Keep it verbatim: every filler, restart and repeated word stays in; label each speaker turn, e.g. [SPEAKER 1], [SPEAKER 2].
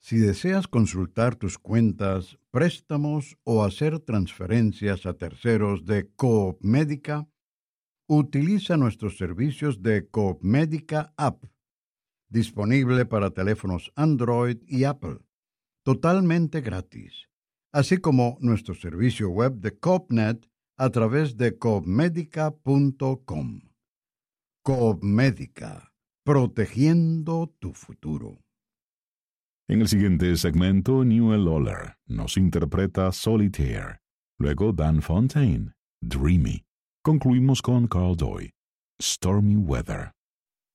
[SPEAKER 1] Si deseas consultar tus cuentas, préstamos o hacer transferencias a terceros de Coop Médica, utiliza nuestros servicios de Coop Médica App, disponible para teléfonos Android y Apple, totalmente gratis, así como nuestro servicio web de CoopNet a través de coop medica punto com. Coop Médica, protegiendo tu futuro.
[SPEAKER 2] En el siguiente segmento, Newell Lawler nos interpreta Solitaire. Luego Dan Fontaine, Dreamy. Concluimos con Carl Doyle, Stormy Weather.